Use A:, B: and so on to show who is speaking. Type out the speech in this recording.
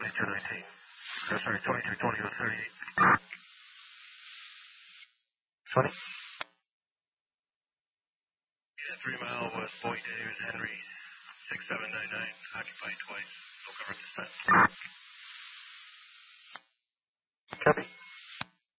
A: 2219. Sorry, 2220 to 38. 20?
B: Yeah, 3 Mile West Boyd Davis Henry, 6799, occupied twice.